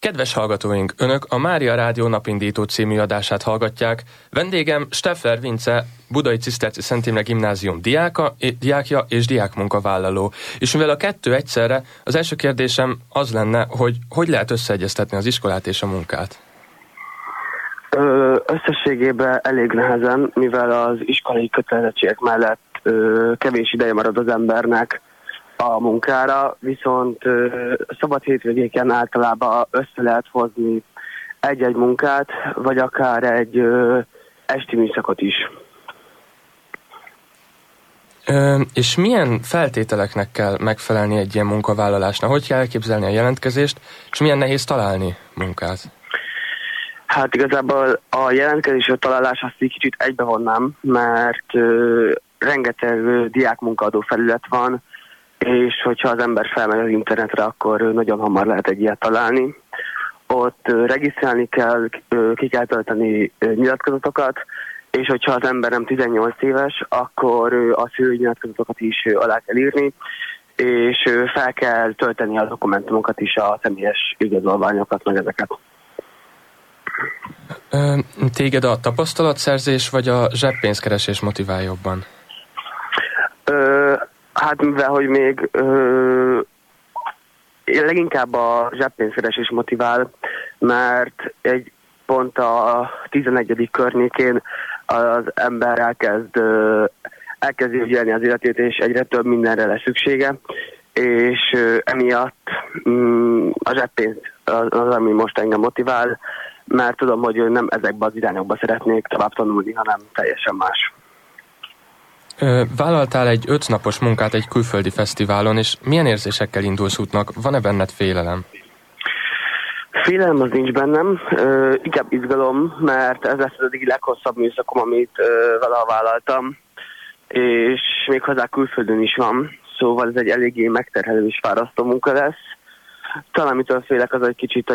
Kedves hallgatóink, Önök a Mária Rádió napindító című adását hallgatják. Vendégem Steffler Vince, Budai Ciszterci Szent Imre Gimnázium diákja és diákmunkavállaló. És mivel a kettő egyszerre, az első kérdésem az lenne, hogy lehet összeegyeztetni az iskolát és a munkát? Összességében elég nehezen, mivel az iskolai kötelezettségek mellett kevés ideje marad az embernek a munkára, viszont szabad hétvégéken általában össze lehet hozni egy-egy munkát, vagy akár egy esti műszakot is. És milyen feltételeknek kell megfelelni egy ilyen munkavállalásnak? Hogy kell elképzelni a jelentkezést, és milyen nehéz találni munkát? Hát igazából a jelentkezés a találás azt egy kicsit egybevonnám, mert rengeteg diákmunkaadó felület van, és hogyha az ember felmegy az internetre, akkor nagyon hamar lehet egy ilyet találni. Ott regisztrálni kell, ki kell tölteni nyilatkozatokat, és hogyha az ember nem 18 éves, akkor a szülői nyilatkozatokat is alá kell írni, és fel kell tölteni a dokumentumokat is, a személyes igazolványokat, meg ezeket. Téged a tapasztalatszerzés vagy a zseppénzkeresés motivál jobban? Hát mivel, hogy még leginkább a zseppénzkeresés motivál, mert egy pont a 11. környékén az ember elkezdi ügyelni az életét, és egyre több mindenre lesz szüksége, és emiatt a zseppénz az, ami most engem motivál, mert tudom, hogy nem ezekben az irányokba szeretnék tovább tanulni, hanem teljesen más. Vállaltál egy 5 napos munkát egy külföldi fesztiválon, és milyen érzésekkel indulsz útnak? Van-e benned félelem? Félelem az nincs bennem, inkább izgalom, mert ez lesz az eddigi leghosszabb műszakom, amit valaha vállaltam, és még hozzá külföldön is van, szóval ez egy eléggé megterhelő és fárasztó munka lesz. Talán mitől félek, az egy kicsit